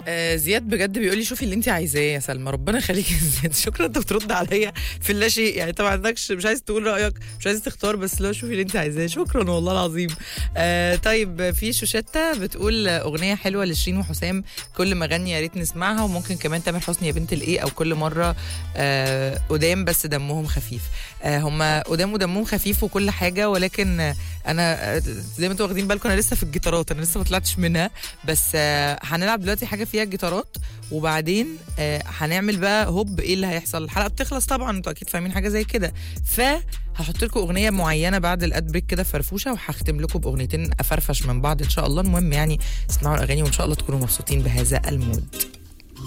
زياد بجد بيقول لي شوفي اللي انت عايزاه يا سلمى، ربنا يخليكي يا زياد. شكرا انت بترد عليا في اللا شيء، يعني طبعا عندكش مش عايز تقول رايك، مش عايز تختار، بس لو شوفي اللي انت عايزاه. شكرا والله العظيم. طيب في شوشتة بتقول اغنيه حلوه لشيرين وحسام، كل ما غني يا ريت نسمعها، وممكن كمان تامر حسني يا بنت الايه، او كل مره قدام بس دمهم خفيف. هم قدام ودمهم خفيف وكل حاجه، ولكن انا زي ما انتوا واخدين بالكم انا لسه في الجيتارات، انا لسه ما طلعتش منها. بس هنلعب دلوقتي حاجه فيها الجيتارات، وبعدين هنعمل بقى هوب ايه اللي هيحصل. الحلقه بتخلص طبعا، انتوا اكيد فاهمين حاجه زي كده، فهحط لكم اغنيه معينه بعد الاد بريك كده فرفوشه، وهختم لكم باغنيتين افرفش من بعض ان شاء الله. المهم يعني اسمعوا الاغاني وان شاء الله تكونوا مبسوطين بهذا المود.